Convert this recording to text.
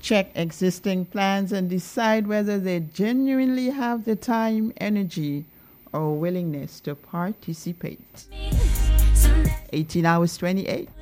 check existing plans and decide whether they genuinely have the time, energy, or willingness to participate. 18 hours 28.